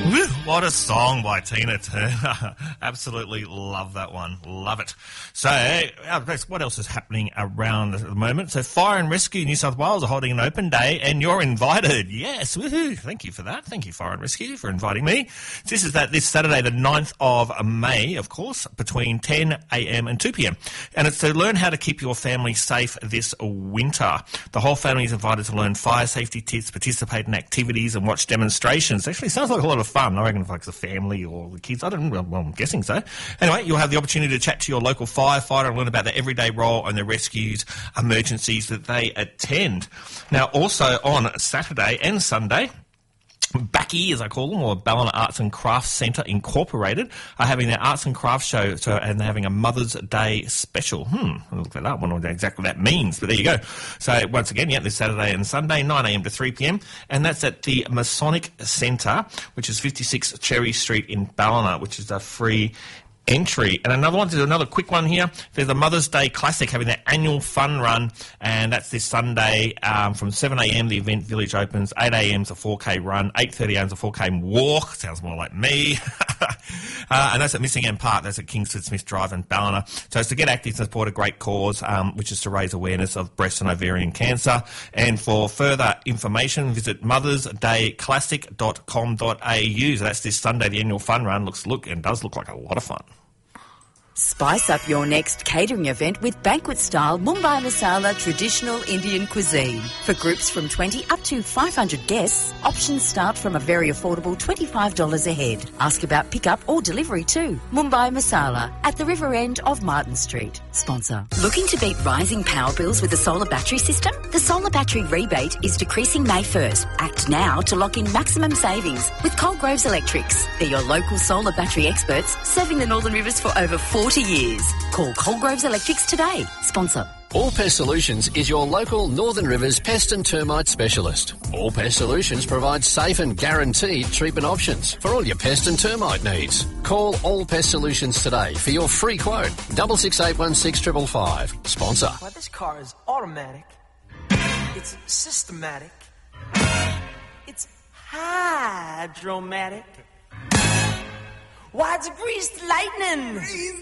Woo, what a song by Tina Turner. Absolutely love that one. Love it. So, what else is happening around at the moment? So, Fire and Rescue New South Wales are holding an open day and you're invited. Yes, woohoo. Thank you for that. Thank you, Fire and Rescue, for inviting me. So this Saturday, the 9th of May, of course, between 10 a.m. and 2 p.m. And it's to learn how to keep your family safe this winter. The whole family is invited to learn fire safety tips, participate in activities and watch demonstrations. Actually, sounds like a lot of fun. I reckon if it's the family or the kids, I don't know, well, I'm guessing so. Anyway, you'll have the opportunity to chat to your local firefighter and learn about their everyday role and the rescues, emergencies that they attend. Now, also on Saturday and Sunday, Backy, as I call them, or Ballina Arts and Crafts Centre Incorporated, are having their arts and crafts show, and they're having a Mother's Day special. I'll look that up. I don't know exactly what that means, but there you go. So once again, this Saturday and Sunday, 9 a.m. to 3 p.m, and that's at the Masonic Centre, which is 56 Cherry Street in Ballina, which is a free entry. And another quick one here. There's a Mother's Day Classic having their annual fun run, and that's this Sunday from 7 a.m. The event village opens. 8 a.m. is a 4K run. 8:30 a.m. is a 4K walk. Sounds more like me. And that's at Missingham Park. That's at Kingsford Smith Drive in Ballina. So it's to get active and support a great cause, which is to raise awareness of breast and ovarian cancer. And for further information, visit mothersdayclassic.com.au. So that's this Sunday, the annual fun run. Does look like a lot of fun. Spice up your next catering event with banquet-style Mumbai Masala traditional Indian cuisine. For groups from 20 up to 500 guests, options start from a very affordable $25 a head. Ask about pickup or delivery too. Mumbai Masala at the river end of Martin Street. Sponsor. Looking to beat rising power bills with a solar battery system? The solar battery rebate is decreasing May 1st. Act now to lock in maximum savings with Coalgroves Electrics. They're your local solar battery experts serving the Northern Rivers for over 40 years. Call Coalgroves Electrics today. Sponsor. All Pest Solutions is your local Northern Rivers pest and termite specialist. All Pest Solutions provides safe and guaranteed treatment options for all your pest and termite needs. Call All Pest Solutions today for your free quote. 66816555. Sponsor. Well, this car is automatic. It's systematic. It's hydromatic. Why, it's greased lightning.